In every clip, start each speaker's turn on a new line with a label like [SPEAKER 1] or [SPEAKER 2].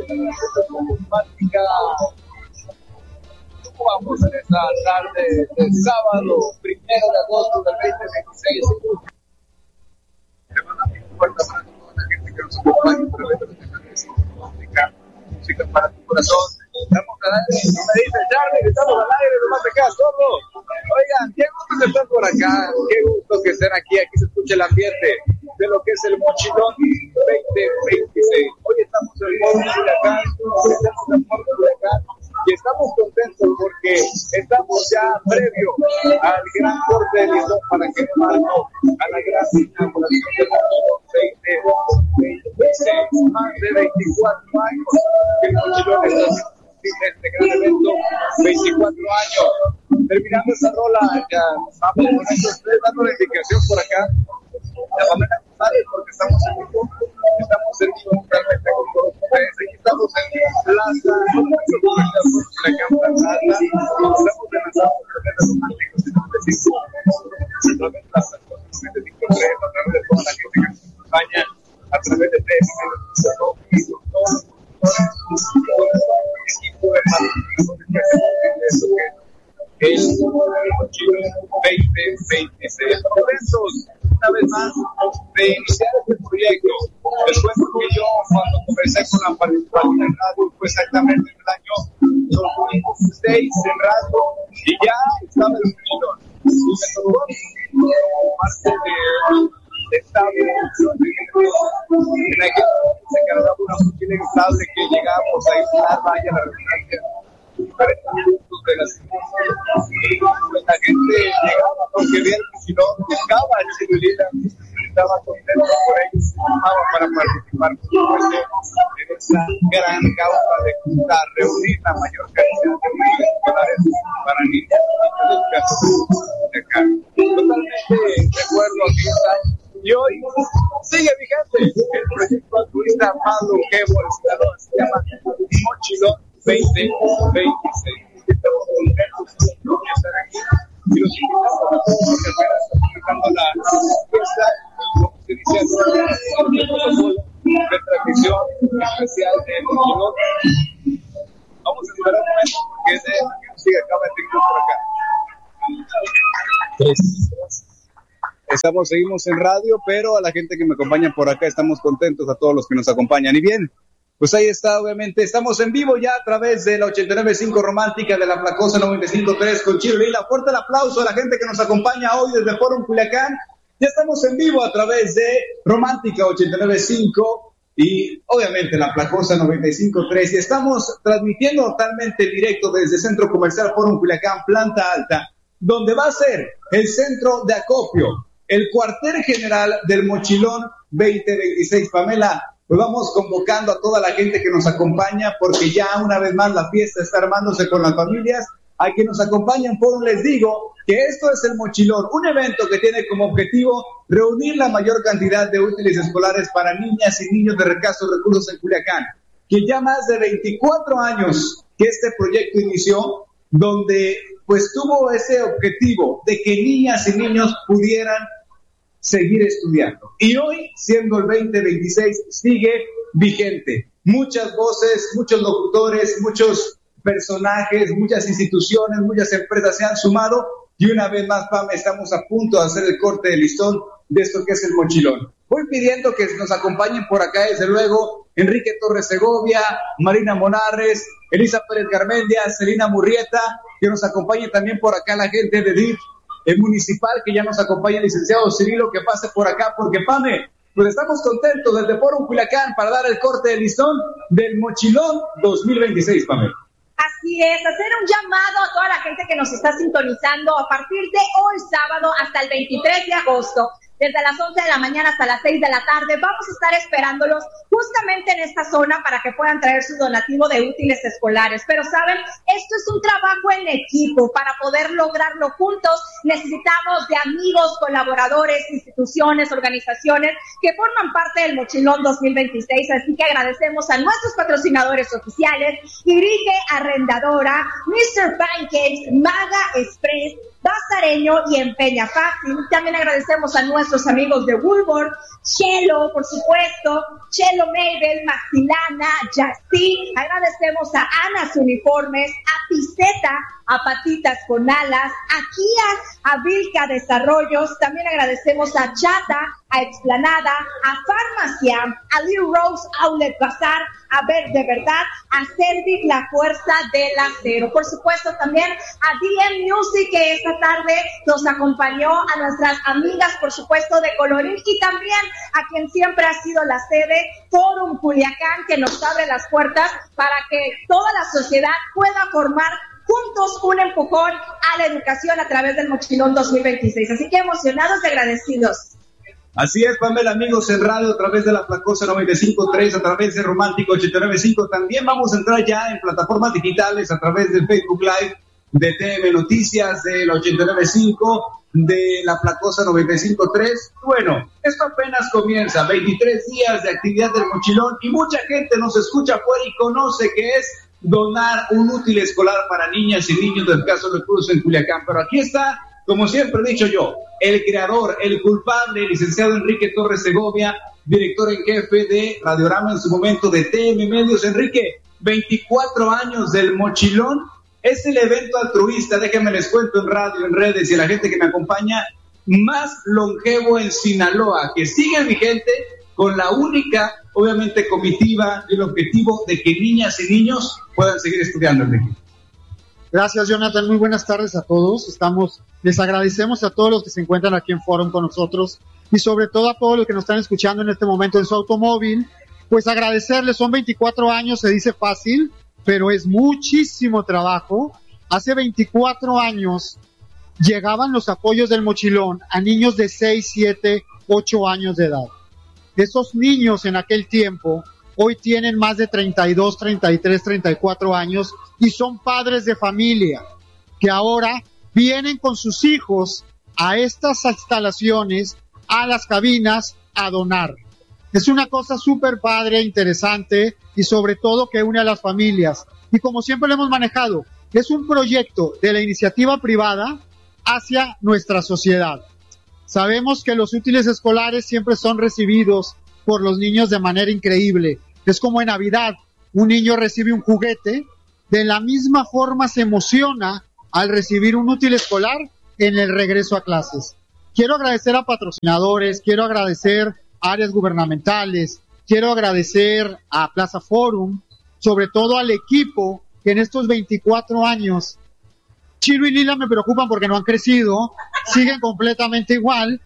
[SPEAKER 1] Romántica. ¿Cómo vamos en esta tarde de sábado, 1 de agosto del 2026? Le mandamos un fuerte abrazo a toda la gente que nos acompaña a través de la televisión romántica, música para tu corazón. Estamos al aire, me dice Charlie, estamos al aire, nomás te quedas sordo. Oigan, qué gusto que estén por acá, qué gusto que estén aquí se escuche el ambiente de lo que es el Mochilón 2026. Hoy estamos en Puerto Culiacán, y estamos contentos porque estamos ya previo al gran corte de listón para que marco a la gran inauguración del Mochilón 2026. Más de 24 años que el Mochilón está haciendo este gran evento, 24 años. Terminando esa rola, ya vamos con estos tres dando la indicación por acá. De manera González, porque estamos en vivo, realmente con todos ustedes. Aquí estamos en Plaza, estamos lanzando redes románticos en el vecino, a través de las personas a través de toda la gente que nos acompaña, a través de todo equipo de el Mochilón 2026. Momentos, una vez más, de iniciar este proyecto. Les cuento que yo, cuando comencé con la participación en radio, fue exactamente en el año 2016 en radio, y ya estaba el Mochilón. Y me tocó parte de estable, en aquel se cargaba una mochila estable que llegábamos a instalar, vaya la redundancia, diferentes puntos de la ciudad, y pues la gente llegaba porque veía el Mochilón, buscaba el Chilulina, estaba contento por ello, se llamaba para participar en esa gran causa de juntar, reunir la mayor cantidad de unidades escolares para niños de educación de acá. Totalmente de acuerdo a 10 años. Y hoy sigue vigente el proyecto altruista más longevo del Estado, se llama Mochilón 2026. Estamos contentos de estar aquí y los invitamos a todos porque apenas estamos empezando la fiesta, vamos a iniciar el protocolo de transmisión especial de Mochilón. Vamos a esperar un momento porque es de que nos sigue acá en TikTok por acá. Seguimos en radio, pero a la gente que me acompaña por acá estamos contentos, a todos los que nos acompañan. Y bien, pues ahí está, obviamente, estamos en vivo ya a través de la 89.5 Romántica, de la Placosa 95.3 con Chilo Lila. Fuerte el aplauso a la gente que nos acompaña hoy desde Fórum Culiacán. Ya estamos en vivo a través de Romántica 89.5 y obviamente la Placosa 95.3. Y estamos transmitiendo totalmente en directo desde Centro Comercial Fórum Culiacán, planta alta, donde va a ser el centro de acopio, el cuartel general del Mochilón 2026. Pamela, pues vamos convocando a toda la gente que nos acompaña, porque ya una vez más la fiesta está armándose con las familias. A que nos acompañan, por les digo que esto es el Mochilón, un evento que tiene como objetivo reunir la mayor cantidad de útiles escolares para niñas y niños de escasos recursos en Culiacán, que ya más de 24 años que este proyecto inició, donde pues tuvo ese objetivo de que niñas y niños pudieran seguir estudiando. Y hoy, siendo el 2026, sigue vigente. Muchas voces, muchos locutores, muchos personajes, muchas instituciones, muchas empresas se han sumado, y una vez más, Pam, estamos a punto de hacer el corte de listón de esto que es el Mochilón. Voy pidiendo que nos acompañen por acá, desde luego, Enrique Torres Segovia, Marina Monarres, Elisa Pérez Garmendia, Celina Murrieta, que nos acompañe también por acá la gente de DIF municipal, que ya nos acompaña el licenciado Cirilo, que pase por acá, porque Pame, pues estamos contentos desde Fórum Culiacán para dar el corte de listón del Mochilón 2026, Pame.
[SPEAKER 2] Así es, hacer un llamado a toda la gente que nos está sintonizando a partir de hoy sábado hasta el 23 de agosto. Desde las 11 de la mañana hasta las 6 de la tarde vamos a estar esperándolos justamente en esta zona para que puedan traer su donativo de útiles escolares. Pero saben, esto es un trabajo en equipo. Para poder lograrlo juntos necesitamos de amigos, colaboradores, instituciones, organizaciones que forman parte del Mochilón 2026. Así que agradecemos a nuestros patrocinadores oficiales: Irique Arrendadora, Mr. Pancakes, Maga Express, Bazareño y en Peña Fácil. También agradecemos a nuestros amigos de Woolworth, Chelo, por supuesto, Chelo Mabel, Maxilana, Yassi. Agradecemos a Anas Uniformes, a Piseta, a Patitas con Alas, a Kia, a Vilca Desarrollos. También agradecemos a Chata, a Explanada, a Farmacia, a Lil Rose Outlet Bazar, a Ver de Verdad, a Servir La Fuerza del Acero. Por supuesto también a DM Music, que esta tarde nos acompañó, a nuestras amigas, por supuesto, de Colorín, y también a quien siempre ha sido la sede, Forum Culiacán, que nos abre las puertas para que toda la sociedad pueda formar juntos un empujón a la educación a través del Mochilón 2026. Así que emocionados y agradecidos.
[SPEAKER 1] Así es, Pamela, amigos en radio, a través de la Placosa 95.3, a través de Romántico 89.5. También vamos a entrar ya en plataformas digitales a través del Facebook Live de TM Noticias, de la 89.5, de la Placosa 95.3. Bueno, esto apenas comienza, 23 días de actividad del Mochilón, y mucha gente nos escucha afuera y conoce que es donar un útil escolar para niñas y niños del caso de Cruz en Culiacán. Pero aquí está, como siempre he dicho yo, el creador, el culpable, el licenciado Enrique Torres Segovia, director en jefe de Radiorama en su momento, de TM Medios. Enrique, 24 años del Mochilón. Es el evento altruista, déjenme les cuento, en radio, en redes y a la gente que me acompaña, más longevo en Sinaloa, que sigue vigente, con la única, obviamente, comitiva y el objetivo de que niñas y niños puedan seguir estudiando, Enrique.
[SPEAKER 3] Gracias, Jonathan. Muy buenas tardes a todos. Les agradecemos a todos los que se encuentran aquí en Forum con nosotros, y sobre todo a todos los que nos están escuchando en este momento en su automóvil. Pues agradecerles, son 24 años, se dice fácil, pero es muchísimo trabajo. Hace 24 años llegaban los apoyos del Mochilón a niños de 6, 7, 8 años de edad. Esos niños en aquel tiempo hoy tienen más de 32, 33, 34 años y son padres de familia que ahora vienen con sus hijos a estas instalaciones, a las cabinas, a donar. Es una cosa súper padre, interesante, y sobre todo que une a las familias. Y como siempre lo hemos manejado, es un proyecto de la iniciativa privada hacia nuestra sociedad. Sabemos que los útiles escolares siempre son recibidos por los niños de manera increíble. Es como en Navidad, un niño recibe un juguete, de la misma forma se emociona al recibir un útil escolar en el regreso a clases. Quiero agradecer a patrocinadores, quiero agradecer a áreas gubernamentales, quiero agradecer a Plaza Forum, sobre todo al equipo que en estos 24 años, Chiro y Lila me preocupan porque no han crecido, siguen completamente igual.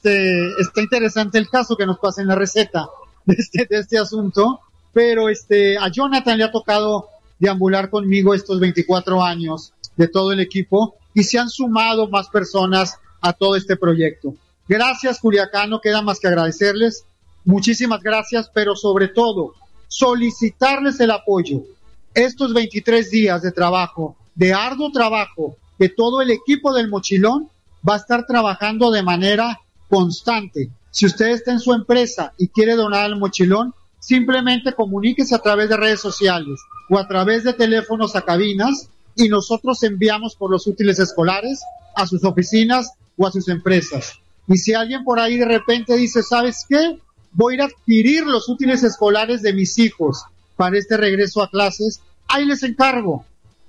[SPEAKER 3] Está interesante el caso que nos pasen la receta de este asunto, pero a Jonathan le ha tocado deambular conmigo estos 24 años de todo el equipo, y se han sumado más personas a todo este proyecto. Gracias, Culiacán, no queda más que agradecerles, muchísimas gracias, pero sobre todo solicitarles el apoyo. Estos 23 días de trabajo, de arduo trabajo, que todo el equipo del Mochilón va a estar trabajando de manera constante. Si usted está en su empresa y quiere donar al Mochilón, simplemente comuníquese a través de redes sociales o a través de teléfonos a cabinas, y nosotros enviamos por los útiles escolares a sus oficinas o a sus empresas. Y si alguien por ahí de repente dice, ¿sabes qué? Voy a ir a adquirir los útiles escolares de mis hijos para este regreso a clases, ahí les encargo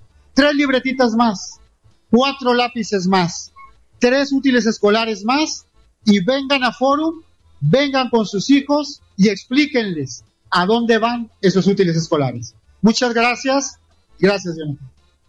[SPEAKER 3] 3 libretitas más, 4 lápices más, 3 útiles escolares más, y vengan a Forum, vengan con sus hijos y explíquenles a dónde van esos útiles escolares. Muchas gracias. Gracias, Jonathan.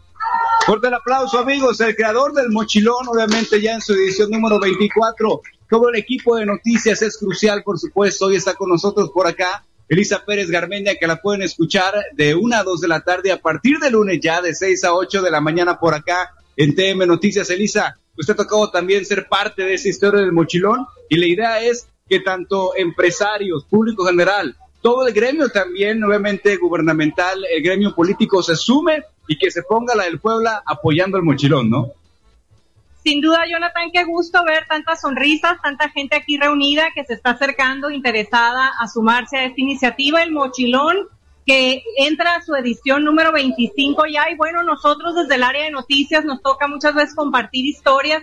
[SPEAKER 1] Fuerte el aplauso, amigos. El creador del Mochilón, obviamente ya en su edición número 24. Todo el equipo de noticias es crucial, por supuesto. Hoy está con nosotros por acá Elisa Pérez Garmendia, que la pueden escuchar de 1 a 2 de la tarde a partir de lunes, ya de 6 a 8 de la mañana por acá en TM Noticias. Elisa, usted tocó también ser parte de esa historia del Mochilón, y la idea es que tanto empresarios, público general, todo el gremio también, obviamente gubernamental, el gremio político, se sume y que se ponga la del Puebla apoyando al Mochilón, ¿no?
[SPEAKER 4] Sin duda, Jonathan, qué gusto ver tantas sonrisas, tanta gente aquí reunida que se está acercando, interesada a sumarse a esta iniciativa. El Mochilón que entra a su edición número 25 ya, y bueno, nosotros desde el área de noticias nos toca muchas veces compartir historias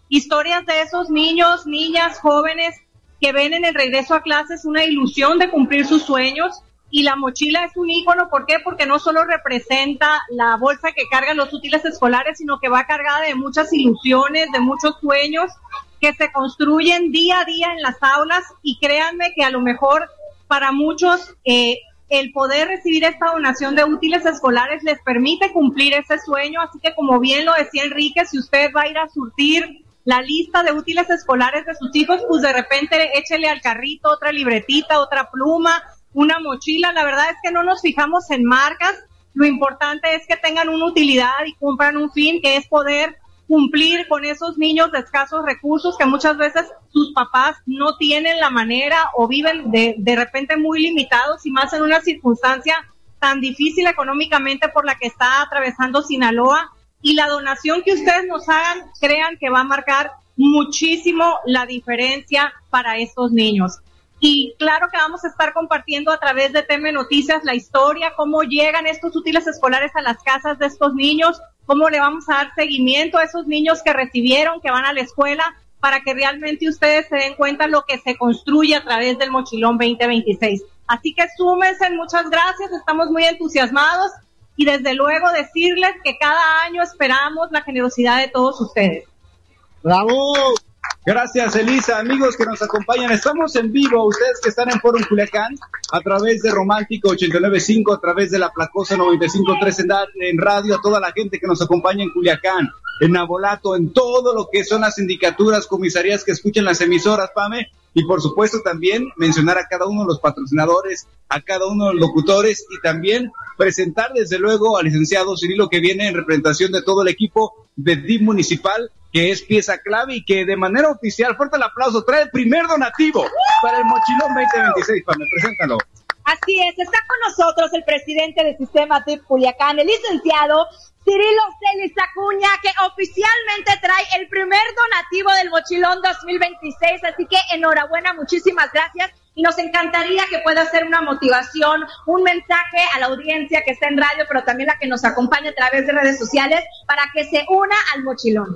[SPEAKER 4] de esos niños, niñas, jóvenes que ven en el regreso a clases una ilusión de cumplir sus sueños, y la mochila es un ícono. ¿Por qué? Porque no solo representa la bolsa que cargan los útiles escolares, sino que va cargada de muchas ilusiones, de muchos sueños que se construyen día a día en las aulas, y créanme que a lo mejor para muchos el poder recibir esta donación de útiles escolares les permite cumplir ese sueño. Así que, como bien lo decía Enrique, si usted va a ir a surtir la lista de útiles escolares de sus hijos, pues de repente échele al carrito otra libretita, otra pluma, una mochila. La verdad es que no nos fijamos en marcas, lo importante es que tengan una utilidad y cumplan un fin, que es poder cumplir con esos niños de escasos recursos que muchas veces sus papás no tienen la manera o viven de repente muy limitados, y más en una circunstancia tan difícil económicamente por la que está atravesando Sinaloa. Y la donación que ustedes nos hagan, crean que va a marcar muchísimo la diferencia para estos niños. Y claro que vamos a estar compartiendo a través de TM Noticias la historia, cómo llegan estos útiles escolares a las casas de estos niños, cómo le vamos a dar seguimiento a esos niños que recibieron, que van a la escuela, para que realmente ustedes se den cuenta lo que se construye a través del Mochilón 2026. Así que súmense, muchas gracias, estamos muy entusiasmados, y desde luego decirles que cada año esperamos la generosidad de todos ustedes.
[SPEAKER 3] ¡Bravo!
[SPEAKER 1] Gracias, Elisa. Amigos que nos acompañan, estamos en vivo, ustedes que están en Forum Culiacán, a través de Romántico 89.5, a través de La Placosa 95.3 en radio, a toda la gente que nos acompaña en Culiacán, en Navolato, en todo lo que son las sindicaturas, comisarías que escuchan las emisoras, Pame, y por supuesto también mencionar a cada uno de los patrocinadores, a cada uno de los locutores, y también presentar desde luego al licenciado Cirilo, que viene en representación de todo el equipo de DIF municipal, que es pieza clave y que de manera oficial, fuerte el aplauso, trae el primer donativo para el Mochilón 2026. Pame, preséntalo.
[SPEAKER 2] Así es, está con nosotros el presidente del sistema DIF Culiacán, el licenciado Cirilo Celis Acuña, que oficialmente trae el primer donativo del Mochilón 2026, así que enhorabuena, muchísimas gracias, y nos encantaría que pueda ser una motivación, un mensaje a la audiencia que está en radio, pero también la que nos acompaña a través de redes sociales, para que se una al Mochilón.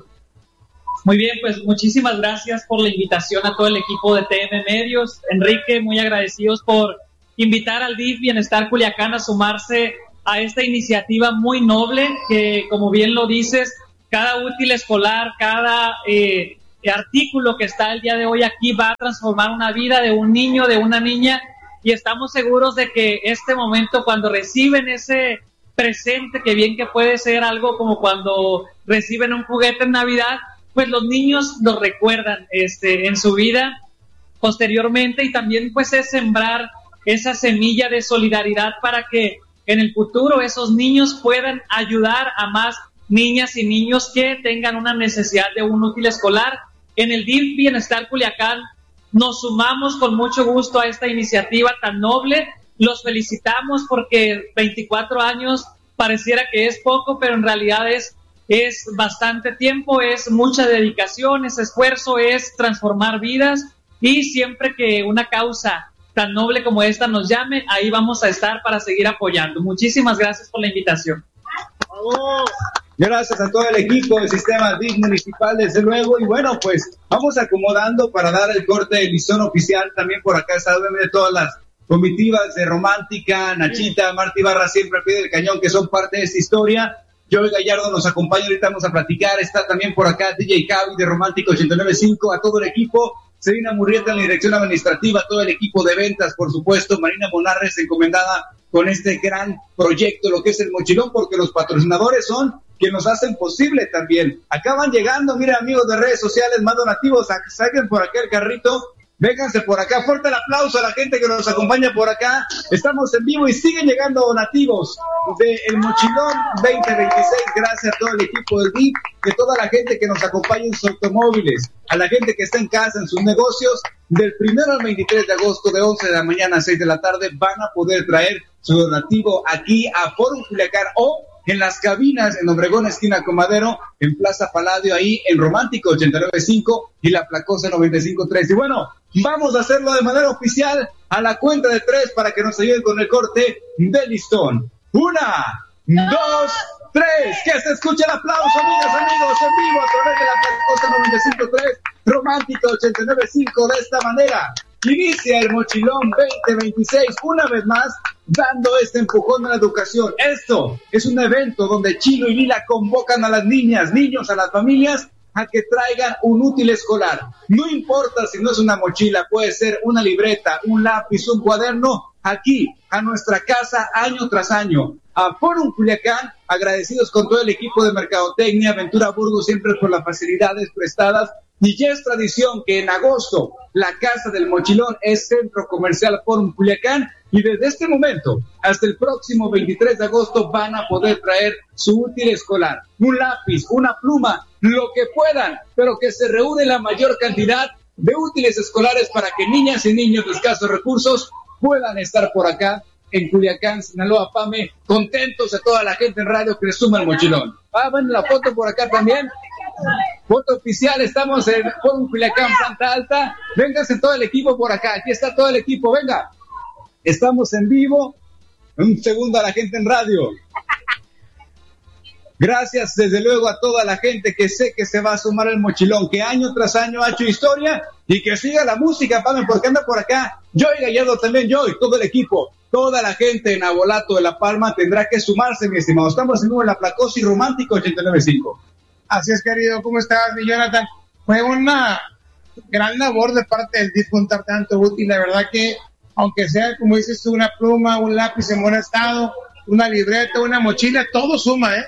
[SPEAKER 5] Muy bien, pues muchísimas gracias por la invitación a todo el equipo de TM Medios. Enrique, muy agradecidos por invitar al DIF Bienestar Culiacán a sumarse a esta iniciativa muy noble, que como bien lo dices, cada útil escolar, cada artículo que está el día de hoy aquí va a transformar una vida de un niño, de una niña, y estamos seguros de que este momento, cuando reciben ese presente, que bien que puede ser algo como cuando reciben un juguete en Navidad, pues los niños lo recuerdan en su vida posteriormente, y también pues es sembrar esa semilla de solidaridad para que en el futuro esos niños puedan ayudar a más niñas y niños que tengan una necesidad de un útil escolar. En el DIF Bienestar Culiacán nos sumamos con mucho gusto a esta iniciativa tan noble. Los felicitamos porque 24 años pareciera que es poco, pero en realidad es bastante tiempo, es mucha dedicación, es esfuerzo, es transformar vidas, y siempre que una causa tan noble como esta nos llame, ahí vamos a estar para seguir apoyando. Muchísimas gracias por la invitación.
[SPEAKER 1] Gracias a todo el equipo del sistema DIF municipal, desde luego, y bueno, pues vamos acomodando para dar el corte de listón oficial. También por acá está de todas las comitivas de Romántica, Nachita, Marta Ibarra, siempre al pie del cañón, que son parte de esta historia. Joey Gallardo nos acompaña, ahorita vamos a platicar. Está también por acá DJ Cavi de Romántico 89.5, a todo el equipo. Selina Murrieta en la dirección administrativa, todo el equipo de ventas, por supuesto, Marina Monarres encomendada con este gran proyecto, lo que es el Mochilón, porque los patrocinadores son quienes nos hacen posible también. Acaban llegando, mira, amigos de redes sociales, más donativos, saquen por acá el carrito, vénganse por acá, fuerte el aplauso a la gente que nos acompaña por acá. Estamos en vivo y siguen llegando donativos del Mochilón 2026, gracias a todo el equipo del DIF, de toda la gente que nos acompaña en sus automóviles, a la gente que está en casa, en sus negocios. Del 1 al 23 de agosto, de 11 de la mañana a 6 de la tarde, van a poder traer su donativo aquí a Forum Culiacán o en las cabinas en Obregón, esquina Comadero, en Plaza Paladio, ahí en Romántico 89.5 y La Placosa 95.3. Y bueno, vamos a hacerlo de manera oficial. A la cuenta de 3 para que nos ayuden con el corte de listón. 1, 2, 3. Que se escuche el aplauso, amigas, amigos, en vivo a través de la Placosa 95.3, Romántica 89.5. De esta manera inicia el Mochilón 2026, una vez más, dando este empujón a la educación. Esto es un evento donde Chilo y Lila convocan a las niñas, niños, a las familias, a que traigan un útil escolar. No importa si no es una mochila, puede ser una libreta, un lápiz, un cuaderno, aquí, a nuestra casa, año tras año. A Forum Culiacán, agradecidos con todo el equipo de Mercadotecnia, Ventura Burgos, siempre por las facilidades prestadas. Y ya es tradición que en agosto la Casa del Mochilón es Centro Comercial Forum Culiacán, y desde este momento hasta el próximo 23 de agosto van a poder traer su útil escolar, un lápiz, una pluma, lo que puedan, pero que se reúne la mayor cantidad de útiles escolares para que niñas y niños de escasos recursos puedan estar por acá en Culiacán, Sinaloa. Pame, contentos a toda la gente en radio que le suma el Mochilón. Ven la foto por acá también. Foto oficial, estamos en Forum Culiacán, planta alta. Vénganse todo el equipo por acá, aquí está todo el equipo, venga. Estamos en vivo. Un segundo a la gente en radio. Gracias desde luego a toda la gente que sé que se va a sumar al Mochilón, que año tras año ha hecho historia, y que siga la música, Pame, porque anda por acá Joy Gallardo también, Joy, todo el equipo, toda la gente en Abolato de La Palma tendrá que sumarse, mi estimado. Estamos en nuevo en La Placosa y Romántico 89.5.
[SPEAKER 6] Así es, querido, ¿cómo estás, mi Jonathan? Fue una gran labor de parte del DIF juntar tanto útil, la verdad que, aunque sea, como dices tú, una pluma, un lápiz en buen estado, una libreta, una mochila, todo suma, ¿eh?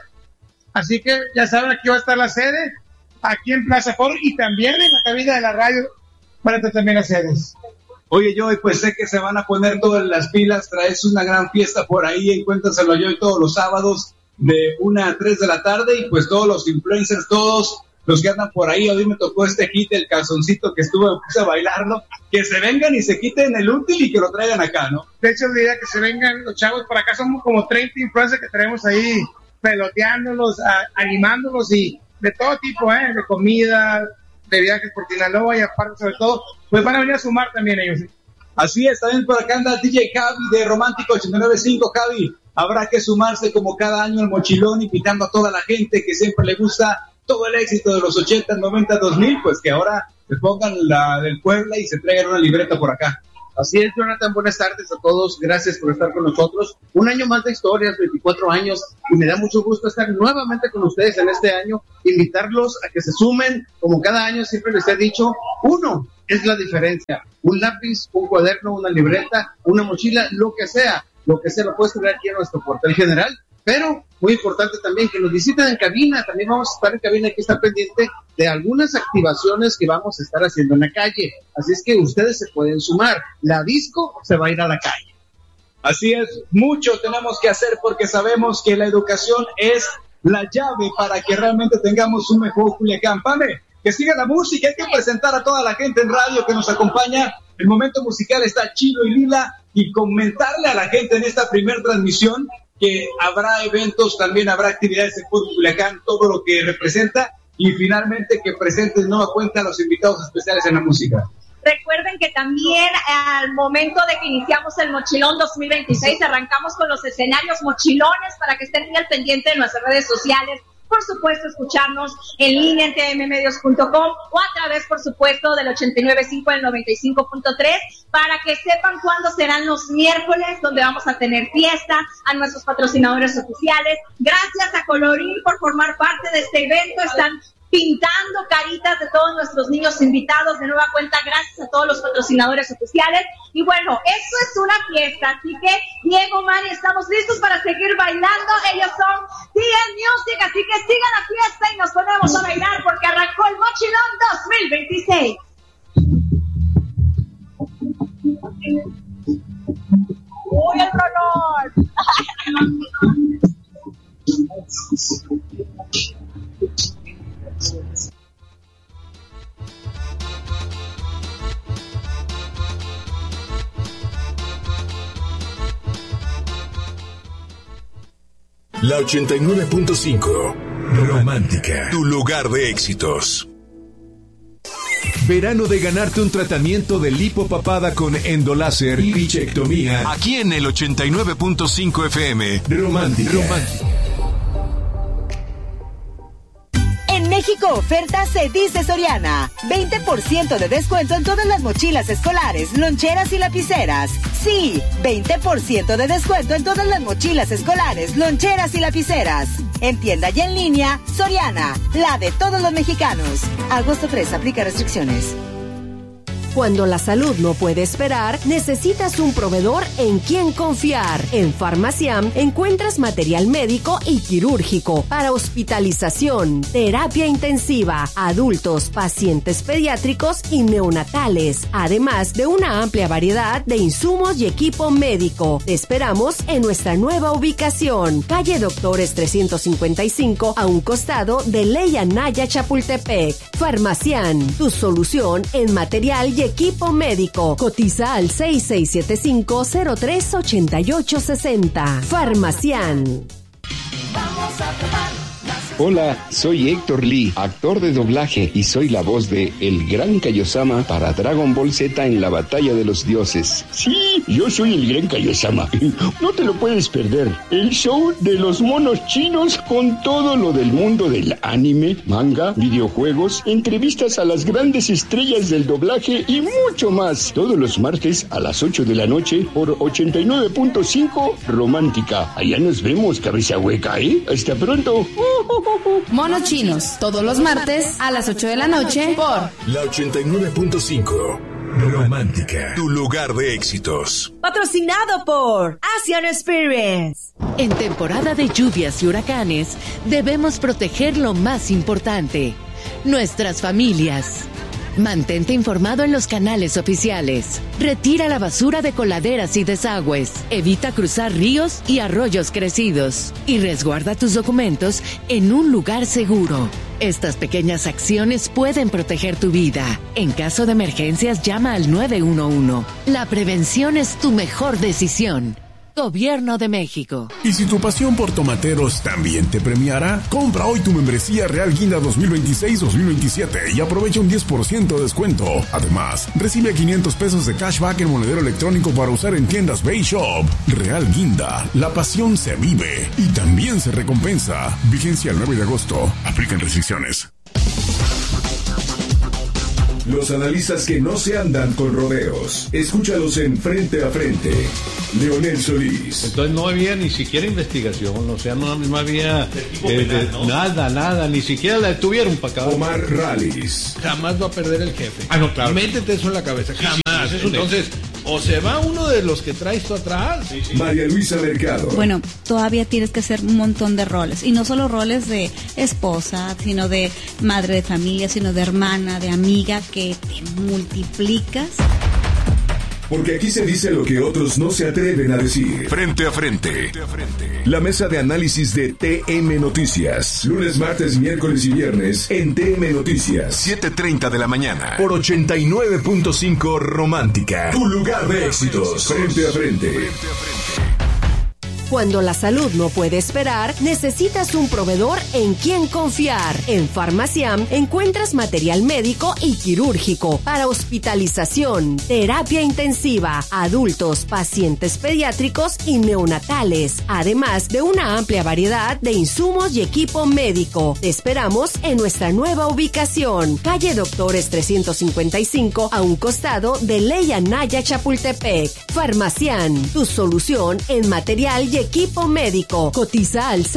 [SPEAKER 6] Así que ya saben, aquí va a estar la sede, aquí en Plaza Forum, y también en la cabina de la radio van a estar también las sedes.
[SPEAKER 1] Oye, Joy, pues sé que se van a poner todas las pilas, traes una gran fiesta por ahí, encuéntraselo a Joy todos los sábados de 1 a 3 de la tarde, y pues todos los influencers, todos los que andan por ahí. Hoy me tocó este hit del calzoncito que me puse a bailarlo, que se vengan y se quiten el útil y que lo traigan acá, ¿no?
[SPEAKER 6] De hecho, diría que se vengan los chavos para acá, somos como 30 influencers que tenemos ahí peloteándolos, animándolos, y de todo tipo, de comida, de viajes por Sinaloa, y aparte sobre todo, pues van a venir a sumar también ellos.
[SPEAKER 1] Así es, también por acá anda DJ Javi de Romántico 89.5. Javi, habrá que sumarse como cada año al Mochilón, invitando a toda la gente que siempre le gusta todo el éxito de los 80, 90, 2000, pues que ahora se pongan la del Puebla y se traigan una libreta por acá.
[SPEAKER 7] Así es, Jonathan, buenas tardes a todos, gracias por estar con nosotros. Un año más de historias, 24 años, y me da mucho gusto estar nuevamente con ustedes en este año, invitarlos a que se sumen, como cada año siempre les he dicho, uno es la diferencia, un lápiz, un cuaderno, una libreta, una mochila, lo que sea lo puedes tener aquí en nuestro cuartel general, pero muy importante también que nos visiten en cabina, también vamos a estar en cabina, hay que estar pendiente de algunas activaciones que vamos a estar haciendo en la calle, así es que ustedes se pueden sumar, la disco se va a ir a la calle.
[SPEAKER 1] Así es, mucho tenemos que hacer porque sabemos que la educación es la llave para que realmente tengamos un mejor Culiacán. Pame, que siga la música, hay que presentar a toda la gente en radio que nos acompaña. El momento musical está Chilo y Lila, y comentarle a la gente en esta primera transmisión que habrá eventos, también habrá actividades en Culiacán, todo lo que representa, y finalmente que presentes nueva cuenta a los invitados especiales en la música.
[SPEAKER 2] Recuerden que también al momento de que iniciamos el Mochilón 2026, arrancamos con los escenarios mochilones para que estén muy al pendiente de nuestras redes sociales. Por supuesto, escucharnos en línea en tmmedios.com o a través, por supuesto, del 89.5 al 95.3 para que sepan cuándo serán los miércoles donde vamos a tener fiesta, a nuestros patrocinadores oficiales. Gracias a Colorín por formar parte de este evento. Están pintando caritas de todos nuestros niños invitados. De nueva cuenta, gracias a todos los patrocinadores oficiales. Y bueno, esto es una fiesta, así que Diego, Mari, estamos listos para seguir bailando. Ellos son TM Music, así que sigan la fiesta y nos ponemos a bailar porque arrancó el Mochilón 2026. ¡Uy, el rolón!
[SPEAKER 8] La 89.5 Romántica, tu lugar de éxitos. Verano de ganarte un tratamiento de lipopapada con endoláser y bichectomía. Aquí en el 89.5 FM. Romántica.
[SPEAKER 9] En México oferta se dice Soriana. 20% de descuento en todas las mochilas escolares, loncheras y lapiceras. Sí, 20% de descuento en todas las mochilas escolares, loncheras y lapiceras. En tienda y en línea, Soriana, la de todos los mexicanos. Agosto 3, aplica restricciones.
[SPEAKER 10] Cuando la salud no puede esperar, necesitas un proveedor en quien confiar. En Farmaciam encuentras material médico y quirúrgico para hospitalización, terapia intensiva, adultos, pacientes pediátricos y neonatales, además de una amplia variedad de insumos y equipo médico. Te esperamos en nuestra nueva ubicación, calle Doctores 355, a un costado de Ley Anaya Chapultepec. Farmaciam, tu solución en material y equipo médico. Cotiza al 6675-038860. Farmaciam.
[SPEAKER 11] Vamos a probar.
[SPEAKER 12] Hola, soy Héctor Lee, actor de doblaje, y soy la voz de El Gran Kaiosama para Dragon Ball Z en la Batalla de los Dioses. Sí, yo soy el Gran Kaiosama. No te lo puedes perder. El show de los monos chinos con todo lo del mundo del anime, manga, videojuegos, entrevistas a las grandes estrellas del doblaje y mucho más. Todos los martes a las 8 de la noche por 89.5 Romántica. Allá nos vemos, cabeza hueca, ¿eh? Hasta pronto.
[SPEAKER 13] Monos Chinos, todos los martes a las 8 de la noche por
[SPEAKER 8] la 89.5 Romántica, tu lugar de éxitos.
[SPEAKER 9] Patrocinado por Asian Experience.
[SPEAKER 14] En temporada de lluvias y huracanes, debemos proteger lo más importante, nuestras familias. Mantente informado en los canales oficiales. Retira la basura de coladeras y desagües. Evita cruzar ríos y arroyos crecidos. Y resguarda tus documentos en un lugar seguro. Estas pequeñas acciones pueden proteger tu vida. En caso de emergencias, llama al 911. La prevención es tu mejor decisión. Gobierno de México.
[SPEAKER 15] ¿Y si tu pasión por tomateros también te premiara? Compra hoy tu membresía Real Guinda 2026-2027 y aprovecha un 10% de descuento. Además, recibe 500 pesos de cashback en monedero electrónico para usar en tiendas Bay Shop. Real Guinda, la pasión se vive y también se recompensa. Vigencia el 9 de agosto. Aplican restricciones.
[SPEAKER 8] Los analistas que no se andan con rodeos. Escúchalos en Frente a Frente. Leonel Solís.
[SPEAKER 16] Entonces no había ni siquiera investigación, o sea, no había nada, ni siquiera la detuvieron para acabar.
[SPEAKER 8] Omar Rallis.
[SPEAKER 17] Jamás va a perder el jefe.
[SPEAKER 16] No, claro.
[SPEAKER 17] Métete eso en la cabeza. Jamás. Entonces, o se va uno de los que traes tú atrás.
[SPEAKER 8] Sí. María Luisa Mercado.
[SPEAKER 18] Bueno, todavía tienes que hacer un montón de roles. Y no solo roles de esposa, sino de madre de familia, sino de hermana, de amiga, que te multiplicas.
[SPEAKER 8] Porque aquí se dice lo que otros no se atreven a decir. Frente a Frente. La mesa de análisis de TM Noticias. Lunes, martes, miércoles y viernes en TM Noticias. 7:30 de la mañana. Por 89.5 Romántica. Tu lugar de éxitos. Frente a Frente.
[SPEAKER 10] Cuando la salud no puede esperar, necesitas un proveedor en quien confiar. En Farmaciam encuentras material médico y quirúrgico para hospitalización, terapia intensiva, adultos, pacientes pediátricos y neonatales, además de una amplia variedad de insumos y equipo médico. Te esperamos en nuestra nueva ubicación, calle Doctores 355, a un costado de Ley Anaya Chapultepec. Farmaciam, tu solución en material y equipo médico. Cotiza al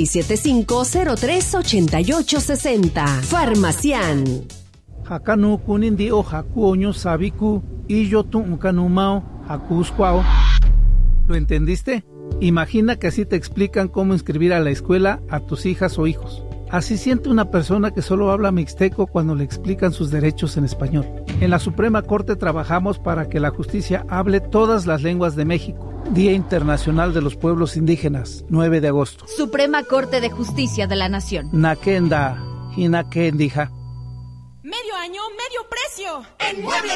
[SPEAKER 10] 6675-038860. Farmaciam.
[SPEAKER 19] Hakanu kunindi o hakuoño sabiku y yo tu ukanumao hakuskwao. ¿Lo entendiste? Imagina que así te explican cómo inscribir a la escuela a tus hijas o hijos. Así siente una persona que solo habla mixteco cuando le explican sus derechos en español. En la Suprema Corte trabajamos para que la justicia hable todas las lenguas de México. Día Internacional de los Pueblos Indígenas, 9 de agosto.
[SPEAKER 20] Suprema Corte de Justicia de la Nación.
[SPEAKER 19] Nakenda, Hinakendija.
[SPEAKER 11] Medio año, medio precio. En Muebles